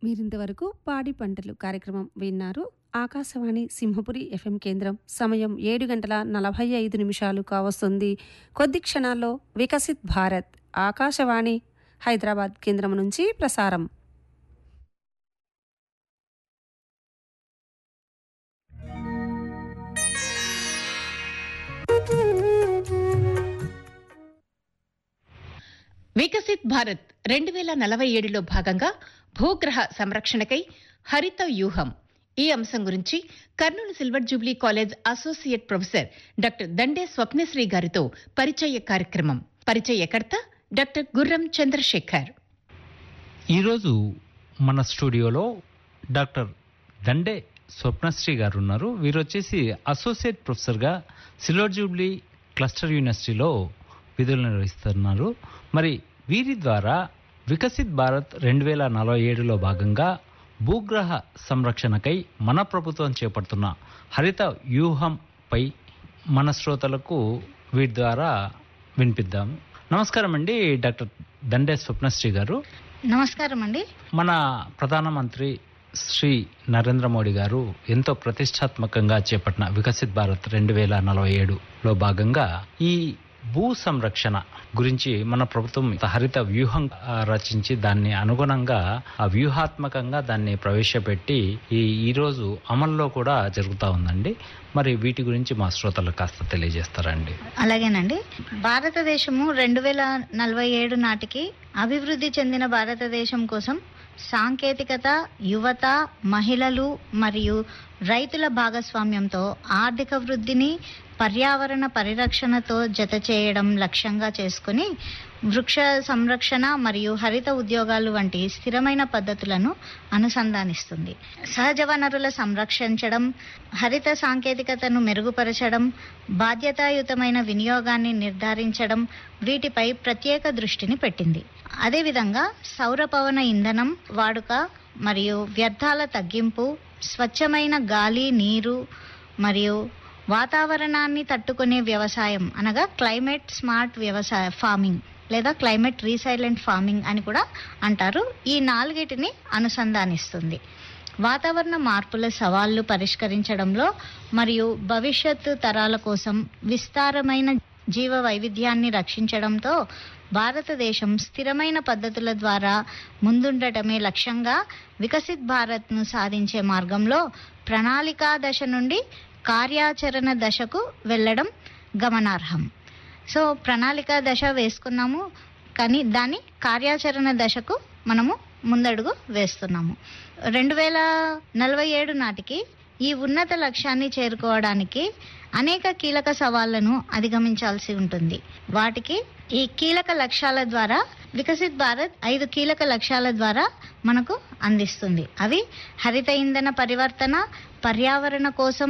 మీరింతవరకు పాడి పంటలు కార్యక్రమం విన్నారు. ఆకాశవాణి సింహపురి ఎఫ్ఎం కేంద్రం. సమయం 7:45 కావస్తుంది. కొద్ది క్షణాల్లో వికసిత్ భారత్ ఆకాశవాణి హైదరాబాద్ కేంద్రం నుంచి ప్రసారం. వికసిత్ భారత్ 2047లో భాగంగా భూగ్రహ సంరక్షణకై హరిత వ్యూహం ఈ అంశం గురించి Kurnool silver Jubilee college associate professor doctor Dande Swapnasri గారితో పరిచయ కార్యక్రమం. పరిచయకర్త డాక్టర్ గుర్రం చంద్రశేఖర్. ఈరోజు మన స్టూడియోలో డాక్టర్ దండే స్వప్నశ్రీ గారు ఉన్నారు. వీరు వచ్చేసి అసోసియేట్ ప్రొఫెసర్గా సిల్వర్ జూబ్లీ క్లస్టర్ యూనివర్సిటీలో విధులు నిర్వహిస్తున్నారు. మరి వీరి ద్వారా వికసిత్ భారత్ 2047లో భాగంగా భూగ్రహ సంరక్షణకై మన ప్రభుత్వం చేపడుతున్న హరిత వ్యూహంపై మన శ్రోతలకు వీరి ద్వారా వినిపిద్దాం. నమస్కారం అండి డాక్టర్ దండే స్వప్నశ్రీ గారు. నమస్కారం అండి. మన ప్రధానమంత్రి శ్రీ నరేంద్ర మోడీ గారు ఎంతో ప్రతిష్టాత్మకంగా చేపట్టిన వికసిత్ భారత్ 2047లో భాగంగా ఈ భూ సంరక్షణ గురించి మన ప్రభుత్వం హరిత వ్యూహం రచించి దాన్ని అనుగుణంగా ఆ వ్యూహాత్మకంగా దాన్ని ప్రవేశపెట్టి ఈరోజు అమల్లో కూడా జరుగుతూ ఉందండి. మరి వీటి గురించి మా శ్రోతలకు కాస్త తెలియజేస్తారండి. అలాగేనండి. భారతదేశము 2047 నాటికి అభివృద్ధి చెందిన భారతదేశం కోసం సాంకేతికత, యువత, మహిళలు మరియు రైతుల భాగస్వామ్యంతో ఆర్థిక వృద్ధిని పర్యావరణ పరిరక్షణతో జత చేయడం లక్ష్యంగా చేసుకుని వృక్ష సంరక్షణ మరియు హరిత ఉద్యోగాలు వంటి స్థిరమైన పద్ధతులను అనుసంధానిస్తుంది. సహజ వనరుల సంరక్షించడం, హరిత సాంకేతికతను మెరుగుపరచడం, బాధ్యతాయుతమైన వినియోగాన్ని నిర్ధారించడం వీటిపై ప్రత్యేక దృష్టిని పెట్టింది. అదేవిధంగా సౌర పవన ఇంధనం వాడుక మరియు వ్యర్థాల తగ్గింపు, స్వచ్ఛమైన గాలి, నీరు మరియు వాతావరణాన్ని తట్టుకునే వ్యవసాయం అనగా క్లైమేట్ స్మార్ట్ వ్యవసాయ ఫార్మింగ్ లేదా క్లైమేట్ రీసైలెంట్ ఫార్మింగ్ అని కూడా అంటారు. ఈ నాలుగిటిని అనుసంధానిస్తుంది. వాతావరణ మార్పుల సవాళ్లు పరిష్కరించడంలో మరియు భవిష్యత్తు తరాల కోసం విస్తారమైన జీవ వైవిధ్యాన్ని రక్షించడంతో భారతదేశం స్థిరమైన పద్ధతుల ద్వారా ముందుండటమే లక్ష్యంగా వికసిత్ భారత్ను సాధించే మార్గంలో ప్రణాళికా దశ నుండి కార్యాచరణ దశకు వెళ్ళడం గమనార్హం. సో ప్రణాళిక దశ వేసుకున్నాము, కానీ దాని కార్యాచరణ దశకు మనము ముందడుగు వేస్తున్నాము. 2047 నాటికి ఈ ఉన్నత లక్ష్యాన్ని చేరుకోవడానికి అనేక కీలక సవాళ్లను అధిగమించాల్సి ఉంటుంది. వాటికి ఈ కీలక లక్ష్యాల ద్వారా వికసిత్ భారత్ 5 కీలక లక్ష్యాల ద్వారా మనకు అందిస్తుంది. అవి హరిత ఇంధన పరివర్తన, పర్యావరణ కోసం